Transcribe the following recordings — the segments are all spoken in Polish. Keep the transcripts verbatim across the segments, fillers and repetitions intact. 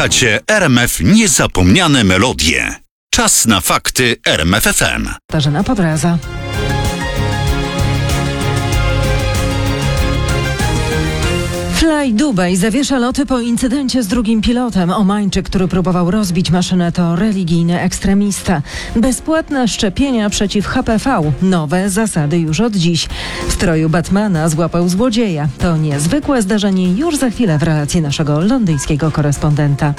Słuchacie R M F Niezapomniane Melodie. Czas na fakty R M F F M. Katarzyna Podreza. Fly Dubai zawiesza loty po incydencie z drugim pilotem. Omańczyk, który próbował rozbić maszynę, to religijny ekstremista. Bezpłatne szczepienia przeciw H P V. Nowe zasady już od dziś. W stroju Batmana złapał złodzieja. To niezwykłe zdarzenie już za chwilę w relacji naszego londyńskiego korespondenta.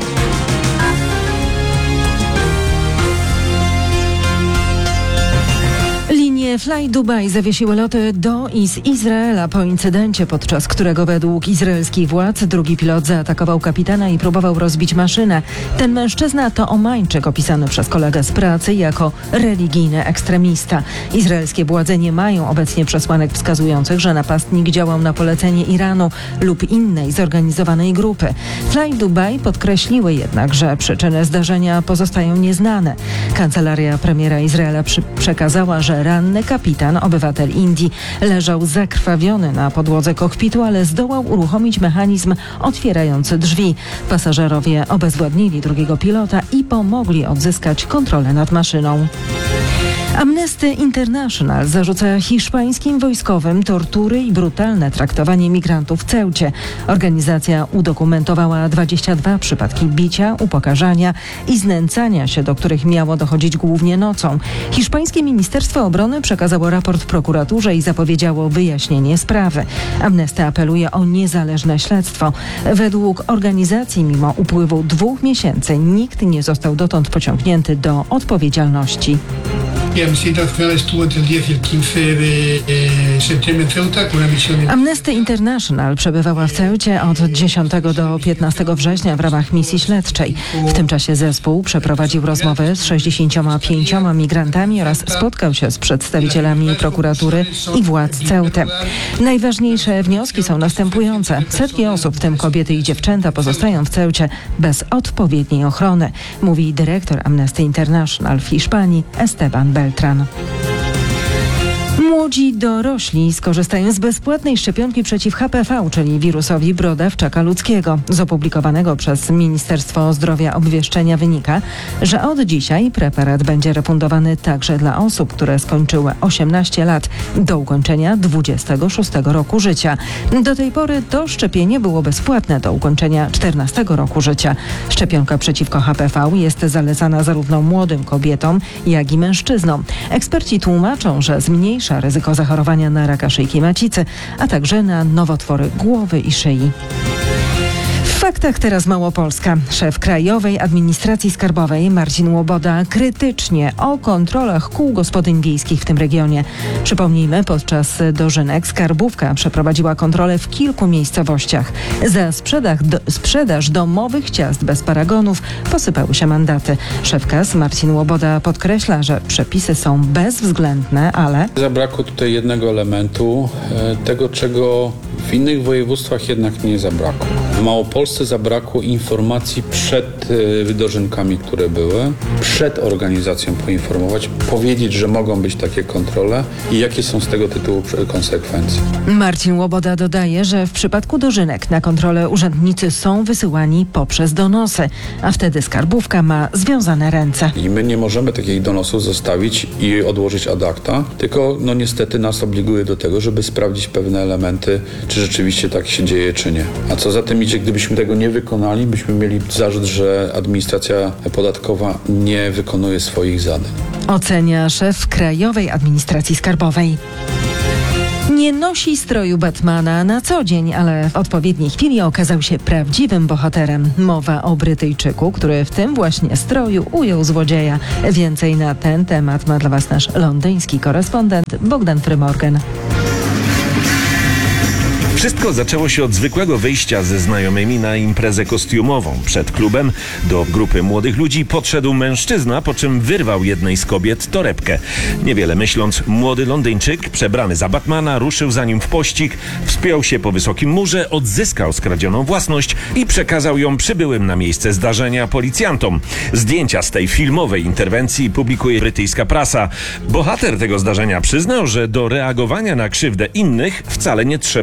Fly Dubai zawiesiły loty do i z Izraela po incydencie, podczas którego według izraelskich władz drugi pilot zaatakował kapitana i próbował rozbić maszynę. Ten mężczyzna to Omańczyk, opisany przez kolegę z pracy jako religijny ekstremista. Izraelskie władze nie mają obecnie przesłanek wskazujących, że napastnik działał na polecenie Iranu lub innej zorganizowanej grupy. Fly Dubai podkreśliły jednak, że przyczyny zdarzenia pozostają nieznane. Kancelaria premiera Izraela przy- przekazała, że ranny kapitan, obywatel Indii, leżał zakrwawiony na podłodze kokpitu, ale zdołał uruchomić mechanizm otwierający drzwi. Pasażerowie obezwładnili drugiego pilota i pomogli odzyskać kontrolę nad maszyną. Amnesty International zarzuca hiszpańskim wojskowym tortury i brutalne traktowanie migrantów w Ceucie. Organizacja udokumentowała dwadzieścia dwa przypadki bicia, upokarzania i znęcania się, do których miało dochodzić głównie nocą. Hiszpańskie Ministerstwo Obrony przekazało raport prokuraturze i zapowiedziało wyjaśnienie sprawy. Amnesty apeluje o niezależne śledztwo. Według organizacji mimo upływu dwóch miesięcy nikt nie został dotąd pociągnięty do odpowiedzialności. Amnesty International przebywała w Ceucie od dziesiątego do piętnastego września w ramach misji śledczej. W tym czasie zespół przeprowadził rozmowy z sześćdziesięcioma pięcioma migrantami oraz spotkał się z przedstawicielami prokuratury i władz Ceuty. Najważniejsze wnioski są następujące. Setki osób, w tym kobiety i dziewczęta, pozostają w Ceucie bez odpowiedniej ochrony, mówi dyrektor Amnesty International w Hiszpanii Esteban Beltran. Młodzi dorośli skorzystają z bezpłatnej szczepionki przeciw H P V, czyli wirusowi brodawczaka ludzkiego. Z opublikowanego przez Ministerstwo Zdrowia obwieszczenia wynika, że od dzisiaj preparat będzie refundowany także dla osób, które skończyły osiemnaście lat do ukończenia dwudziestego szóstego roku życia. Do tej pory to szczepienie było bezpłatne do ukończenia czternastego roku życia. Szczepionka przeciwko H P V jest zalecana zarówno młodym kobietom, jak i mężczyznom. Eksperci tłumaczą, że zmniejsza ryzyko zachorowania na raka szyjki macicy, a także na nowotwory głowy i szyi. W faktach teraz Małopolska. Szef Krajowej Administracji Skarbowej Marcin Łoboda krytycznie o kontrolach kół gospodyń wiejskich w tym regionie. Przypomnijmy, podczas dożynek skarbówka przeprowadziła kontrolę w kilku miejscowościach. Za sprzedaż, do, sprzedaż domowych ciast bez paragonów posypały się mandaty. Szef K A S Marcin Łoboda podkreśla, że przepisy są bezwzględne, ale... Zabrakło tutaj jednego elementu, tego czego w innych województwach jednak nie zabrakło. W Małopolsce zabrakło informacji przed y, dożynkami, które były, przed organizacją poinformować, powiedzieć, że mogą być takie kontrole i jakie są z tego tytułu konsekwencje. Marcin Łoboda dodaje, że w przypadku dożynek na kontrolę urzędnicy są wysyłani poprzez donosy, a wtedy skarbówka ma związane ręce. I my nie możemy takich donosów zostawić i odłożyć ad acta, tylko no niestety nas obliguje do tego, żeby sprawdzić pewne elementy, czy rzeczywiście tak się dzieje, czy nie. A co za tym idzie, gdybyśmy tego nie wykonali, byśmy mieli zarzut, że administracja podatkowa nie wykonuje swoich zadań. Ocenia szef Krajowej Administracji Skarbowej. Nie nosi stroju Batmana na co dzień, ale w odpowiedniej chwili okazał się prawdziwym bohaterem. Mowa o Brytyjczyku, który w tym właśnie stroju ujął złodzieja. Więcej na ten temat ma dla Was nasz londyński korespondent Bogdan Frymorgan. Wszystko zaczęło się od zwykłego wyjścia ze znajomymi na imprezę kostiumową. Przed klubem do grupy młodych ludzi podszedł mężczyzna, po czym wyrwał jednej z kobiet torebkę. Niewiele myśląc, młody Londyńczyk, przebrany za Batmana, ruszył za nim w pościg, wspiął się po wysokim murze, odzyskał skradzioną własność i przekazał ją przybyłym na miejsce zdarzenia policjantom. Zdjęcia z tej filmowej interwencji publikuje brytyjska prasa. Bohater tego zdarzenia przyznał, że do reagowania na krzywdę innych wcale nie trzeba nosić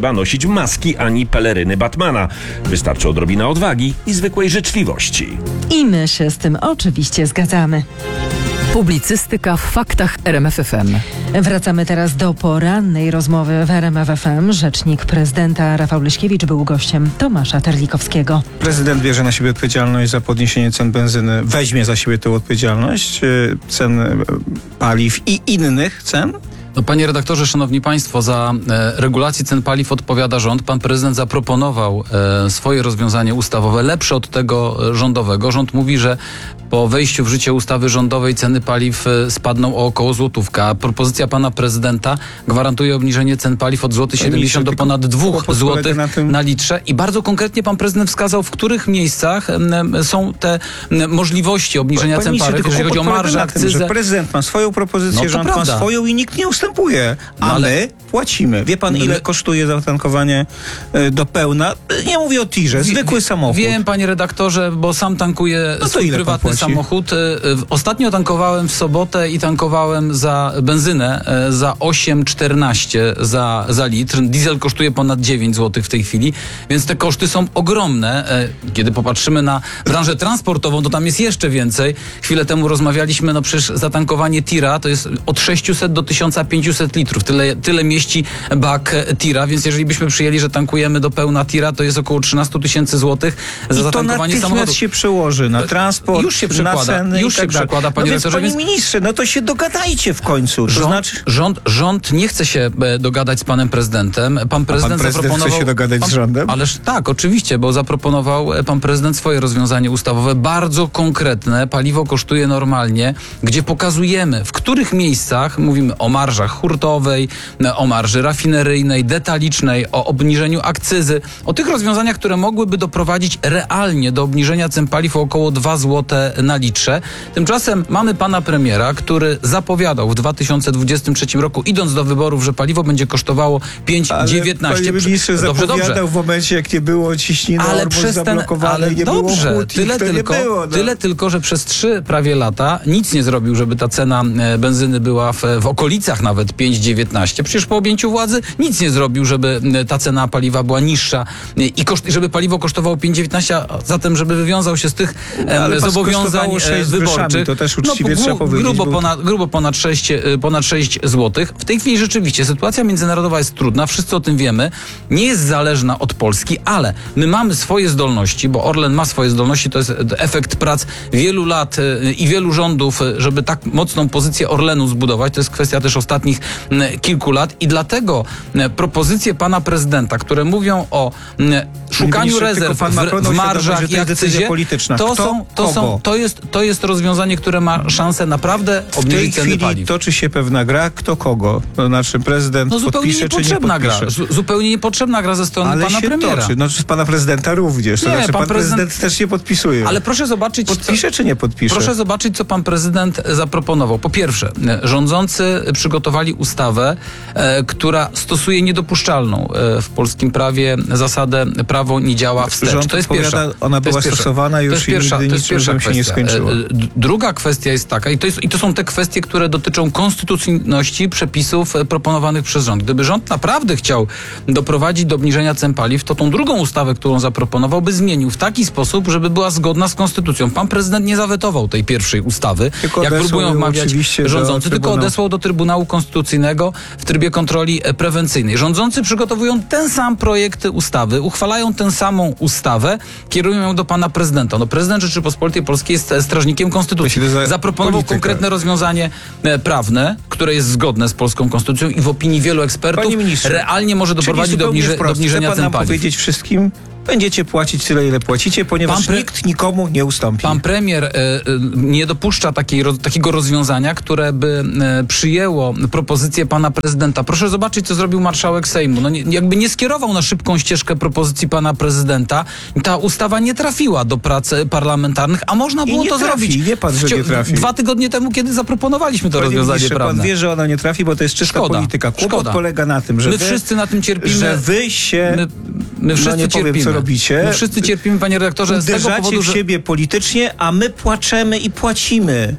założyć maski ani peleryny Batmana. Wystarczy odrobina odwagi i zwykłej życzliwości. I my się z tym oczywiście zgadzamy. Publicystyka w faktach R M F F M. Wracamy teraz do porannej rozmowy w R M F F M. Rzecznik prezydenta Rafał Leśkiewicz był gościem Tomasza Terlikowskiego. Prezydent bierze na siebie odpowiedzialność za podniesienie cen benzyny, weźmie za siebie tę odpowiedzialność, cen paliw i innych cen. No, panie redaktorze, szanowni państwo, za e, regulację cen paliw odpowiada rząd. Pan prezydent zaproponował e, swoje rozwiązanie ustawowe, lepsze od tego e, rządowego. Rząd mówi, że po wejściu w życie ustawy rządowej ceny paliw e, spadną o około złotówkę. A propozycja pana prezydenta gwarantuje obniżenie cen paliw od złoty siedemdziesiąt do ponad dwóch złotych na, na litrze. I bardzo konkretnie pan prezydent wskazał, w których miejscach e, są te e, możliwości obniżenia cen paliw, jeżeli chodzi o marżę, akcyzę. Że prezydent ma swoją propozycję, No, rząd prawda. ma swoją i nikt nie ustępuje. A No, ale... my płacimy. Wie pan, ile my... kosztuje zatankowanie y, do pełna? Nie mówię o tirze, zwykły Wie, samochód. Wiem, panie redaktorze, bo sam tankuję no swój prywatny samochód. Ostatnio tankowałem w sobotę i tankowałem za benzynę za osiem czternaście za, za litr. Diesel kosztuje ponad dziewięć złotych w tej chwili, więc te koszty są ogromne. Kiedy popatrzymy na branżę transportową, to tam jest jeszcze więcej. Chwilę temu rozmawialiśmy, no przecież zatankowanie tira to jest od sześciuset do tysiąca pięciuset litrów. Tyle, tyle mieści bak tira, więc jeżeli byśmy przyjęli, że tankujemy do pełna tira, to jest około trzynaście tysięcy złotych za I zatankowanie to samochodu. się przełoży na transport, już się przekłada, na ceny już i tak się dalej. przekłada, panie no więc, redaktorze, panie ministrze, no to się dogadajcie w końcu. To Rząd, znaczy... rząd, rząd nie chce się e, dogadać z panem prezydentem. Pan prezydent, pan prezydent zaproponował... chce się dogadać pan, z rządem? Ależ tak, oczywiście, bo zaproponował e, pan prezydent swoje rozwiązanie ustawowe, bardzo konkretne. Paliwo kosztuje normalnie, gdzie pokazujemy, w których miejscach mówimy o marżach hurtowej, e, o marży rafineryjnej, detalicznej, o obniżeniu akcyzy, o tych rozwiązaniach, które mogłyby doprowadzić realnie do obniżenia cen paliw o około dwa złote na litrze. Tymczasem mamy pana premiera, który zapowiadał w dwa tysiące dwudziestym trzecim roku, idąc do wyborów, że paliwo będzie kosztowało pięć dziewiętnaście. Panie ministrze, Dobrze, zapowiadał dobrze. w momencie, jak nie było ciśniny, Ale Ormus przez ten, zablokowane, ale nie dobrze, było hut, tyle to tylko, nie było. No. tyle tylko, że przez trzy prawie lata nic nie zrobił, żeby ta cena e, benzyny była w, w okolicach nawet pięć dziewiętnaście. Przecież po objęciu władzy nic nie zrobił, żeby e, ta cena paliwa była niższa e, i koszt, żeby paliwo kosztowało pięć dziewiętnaście, a zatem, żeby wywiązał się z tych e, Ale zobowiązań e, wyborczych. To też uczciwie no, trzeba powiedzieć. Grubo bo... ponad, grubo ponad sześć, ponad sześć złotych. W tej chwili rzeczywiście sytuacja międzynarodowa jest trudna, wszyscy o tym wiemy. Nie jest zależna od Polski, ale my mamy swoje zdolności, bo Orlen ma swoje zdolności, to jest efekt prac wielu lat i wielu rządów, żeby tak mocną pozycję Orlenu zbudować. To jest kwestia też ostatnich kilku lat i dlatego propozycje pana prezydenta, które mówią o szukaniu rezerw w, w marżach i akcyzie, to, są, to, są, to, jest, to jest rozwiązanie, które ma szansę naprawdę obniżyć ceny paliw. W tej chwili toczy się pewna gra, kto kogo. To znaczy prezydent no, zupełnie podpisze, niepotrzebna czy nie gra. Z, zupełnie niepotrzebna gra ze strony Ale pana się premiera. Toczy. No, z pana prezydenta również. To Nie, znaczy, pan pan prezydent... prezydent też nie podpisuje. Ale proszę zobaczyć... Podpisze co... czy nie podpisze? Proszę zobaczyć, co pan prezydent zaproponował. Po pierwsze, rządzący przygotowali ustawę, e, która stosuje niedopuszczalną e, w polskim prawie zasadę prawo nie działa wstecz. Rząd to jest pierwsza. Ona była stosowana już to jest pierwsza, i nigdy to jest pierwsza się kwestia. nie skończyło. Druga kwestia jest taka, i to, jest, i to są te kwestie, które dotyczą konstytucyjności przepisów proponowanych przez rząd. Gdyby rząd naprawdę chciał doprowadzić do obniżenia cen paliw, to tą drugą ustawę, którą zaproponował, by zmienił w taki sposób, żeby była zgodna z konstytucją. Pan prezydent nie zawetował tej pierwszej ustawy, tylko jak próbują wmawiać rządzący, tylko odesłał do Trybunału Konstytucyjnego w trybie kontroli prewencyjnej. Rządzący przygotowują ten sam projekt ustawy, uchwalają tę samą ustawę, kierują ją do pana prezydenta. No, prezydent Rzeczypospolitej Polskiej jest strażnikiem konstytucji. Zaproponował polityka. konkretne rozwiązanie prawne, które jest zgodne z polską konstytucją i w opinii wielu ekspertów realnie może doprowadzić do, obniże, do obniżenia cen paliw. Chce pan nam powiedzieć wszystkim, będziecie płacić tyle, ile płacicie, ponieważ pre... nikt nikomu nie ustąpi. Pan premier e, e, nie dopuszcza takiej, ro, takiego rozwiązania, które by e, przyjęło propozycję pana prezydenta. Proszę zobaczyć, co zrobił marszałek Sejmu. No, nie, jakby nie skierował na szybką ścieżkę propozycji pana prezydenta, ta ustawa nie trafiła do prac parlamentarnych, a można było to trafi, zrobić. Wie pan, że nie trafi. Dwa tygodnie temu, kiedy zaproponowaliśmy to Panie rozwiązanie ministrze, prawne. Pan wie, że ona nie trafi, bo to jest czysta Szkoda, polityka. Kłopot szkoda. polega na tym, że my wy, wszyscy na tym cierpimy. Że wy się... My, my wszyscy no nie cierpimy. powiem, co robicie. My wszyscy cierpimy, panie redaktorze, z tego Uderzacie powodu, w że... siebie politycznie, a my płaczemy i płacimy.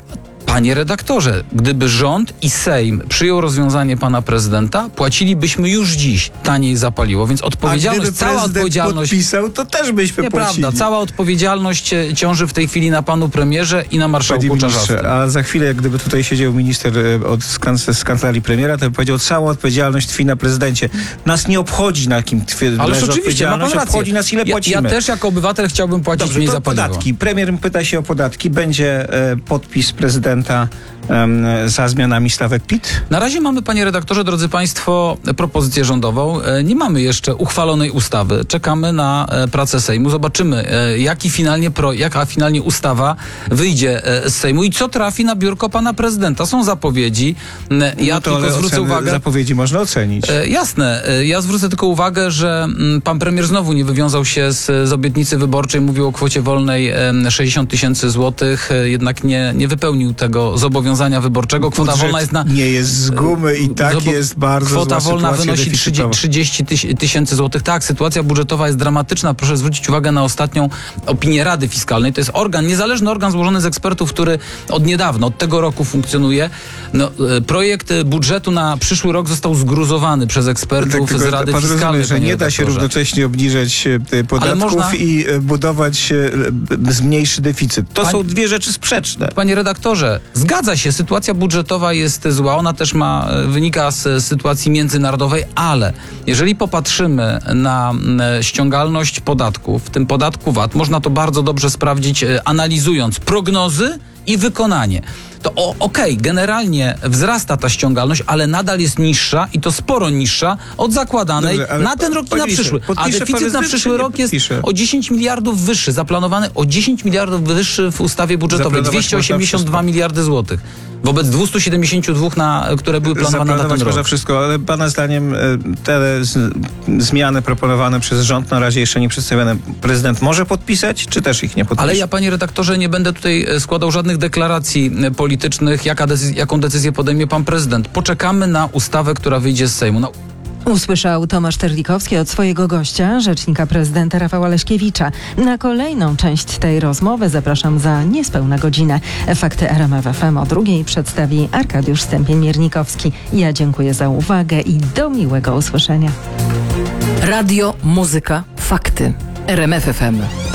Panie redaktorze, gdyby rząd i Sejm przyjął rozwiązanie pana prezydenta, płacilibyśmy już dziś taniej za paliwo, więc odpowiedzialność, A gdyby cała prezydent odpowiedzialność... podpisał, to też byśmy Nieprawda, płacili. cała odpowiedzialność e, ciąży w tej chwili na panu premierze i na marszałku Panie Czarzastym. ministrze, a za chwilę, jak gdyby tutaj siedział minister e, od, z, kan- z kancelarii premiera, to by powiedział, cała odpowiedzialność tkwi na prezydencie. Nas nie obchodzi, na kim tkwi Ależ leży oczywiście, ma pan odpowiedzialność, rację. obchodzi nas, ile ja, płacimy. ja też jako obywatel chciałbym płacić Dobrze, mniej to za paliwo. podatki. Premier pyta się o podatki. Będzie e, podpis prezydenta em, za zmianami stawek P I T? Na razie mamy, panie redaktorze, drodzy państwo, propozycję rządową. E, Nie mamy jeszcze uchwalonej ustawy. Czekamy na e, pracę Sejmu. Zobaczymy, e, jaki finalnie pro, jaka finalnie ustawa wyjdzie e, z Sejmu i co trafi na biurko pana prezydenta. Są zapowiedzi. E, Ja No to tylko ale zwrócę oceny, uwagę... zapowiedzi można ocenić. E, jasne. E, Ja zwrócę tylko uwagę, że mm, pan premier znowu nie wywiązał się z, z obietnicy wyborczej. Mówił o kwocie wolnej em, sześćdziesiąt tysięcy złotych. E, Jednak nie, nie wypełnił tego zobowiązania wyborczego. Kwota Budżet wolna jest na... nie jest z gumy i tak Zobo- jest bardzo Kwota zła wolna sytuacja wynosi deficytowa. trzydzieści tysięcy złotych. Tak, sytuacja budżetowa jest dramatyczna. Proszę zwrócić uwagę na ostatnią opinię Rady Fiskalnej. To jest organ, niezależny organ złożony z ekspertów, który od niedawna, od tego roku funkcjonuje. No, e, projekt e, budżetu na przyszły rok został zgruzowany przez ekspertów Tak, z tylko Rady pan Fiskalnej. rozumie, że panie nie da się redaktorze. równocześnie obniżać e, podatków można- i e, budować e, zmniejszy deficyt. To Pań- są dwie rzeczy sprzeczne. Panie redaktorze, zgadza się, sytuacja budżetowa jest zła, ona też ma, e, wynika z sytuacji międzynarodowej, ale jeżeli popatrzymy na m, ściągalność podatków, w tym podatku V A T, można to bardzo dobrze sprawdzić, e, analizując prognozy i wykonanie. To o- okej, generalnie wzrasta ta ściągalność, ale nadal jest niższa i to sporo niższa od zakładanej Dobrze, ale na ten rok i panie na ministrze, przyszły. A podpisze pan deficyt na prezydent, przyszły czy nie rok jest podpisze? o dziesięć miliardów wyższy, zaplanowany o dziesięć miliardów wyższy w ustawie budżetowej, Zaplanować dwieście osiemdziesiąt dwa można miliardy złotych. Wobec dwieście siedemdziesiąt dwa, na, które były planowane na ten Zaplanować można rok. wszystko, ale pana zdaniem e, te z, zmiany proponowane przez rząd na razie jeszcze nie przedstawione prezydent może podpisać, czy też ich nie podpisze? Ale ja, panie redaktorze, nie będę tutaj e, składał żadnych deklaracji e, politycznych, jaka decyz- jaką decyzję podejmie pan prezydent. Poczekamy na ustawę, która wyjdzie z Sejmu. No, Usłyszał Tomasz Terlikowski od swojego gościa, rzecznika prezydenta Rafała Leśkiewicza. Na kolejną część tej rozmowy zapraszam za niespełna godzinę. Fakty R M F F M o drugiej przedstawi Arkadiusz Stępień-Miernikowski. Ja dziękuję za uwagę i do miłego usłyszenia. Radio, muzyka, fakty. R M F F M.